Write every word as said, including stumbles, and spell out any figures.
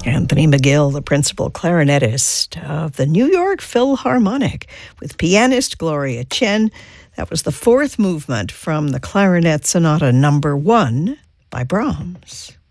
Anthony McGill, the principal clarinetist of the New York Philharmonic, with pianist Gloria Chen. That was the fourth movement from the Clarinet Sonata Number One by Brahms.